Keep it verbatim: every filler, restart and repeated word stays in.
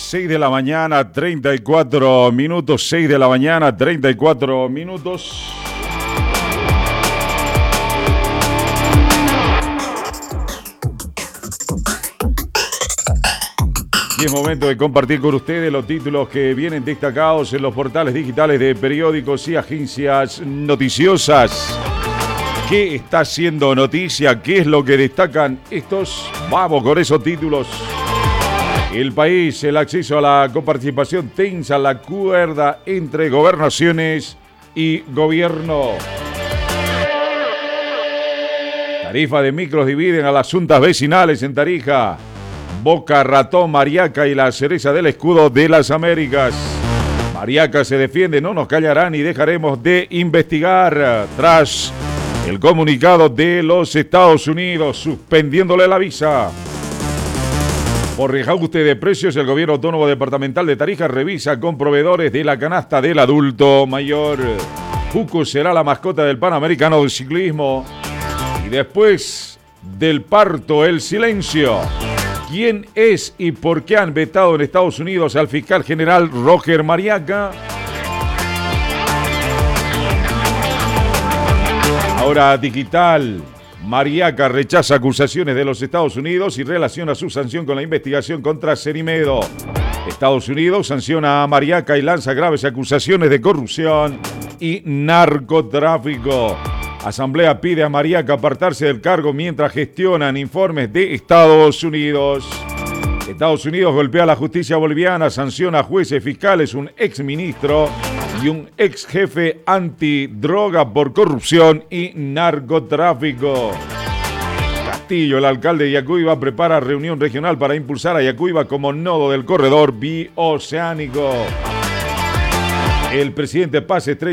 seis de la mañana, treinta y cuatro minutos. seis de la mañana, treinta y cuatro minutos. Y es momento de compartir con ustedes los títulos que vienen destacados en los portales digitales de periódicos y agencias noticiosas. ¿Qué está haciendo noticia? ¿Qué es lo que destacan estos? Vamos con esos títulos. El país, el acceso a la coparticipación tensa la cuerda entre gobernaciones y gobierno. Tarifa de micros dividen a las juntas vecinales en Tarija. Boca, Ratón, Mariaca y la cereza del escudo de las Américas. Mariaca se defiende, no nos callarán y dejaremos de investigar. Tras el comunicado de los Estados Unidos suspendiéndole la visa. Por reajuste de precios, el gobierno autónomo departamental de Tarija revisa con proveedores de la canasta del adulto mayor. Jucu será la mascota del Panamericano de Ciclismo. Y después del parto, el silencio. ¿Quién es y por qué han vetado en Estados Unidos al fiscal general Roger Mariaca? Ahora digital. Mariaca rechaza acusaciones de los Estados Unidos y relaciona su sanción con la investigación contra Cerimedo. Estados Unidos sanciona a Mariaca y lanza graves acusaciones de corrupción y narcotráfico. Asamblea pide a Mariaca apartarse del cargo mientras gestionan informes de Estados Unidos. Estados Unidos golpea a la justicia boliviana, sanciona a jueces, fiscales, un exministro y un ex jefe antidroga por corrupción y narcotráfico. Castillo, el alcalde de Yacuiba, prepara reunión regional para impulsar a Yacuiba como nodo del corredor bioceánico. El presidente Paz Estrella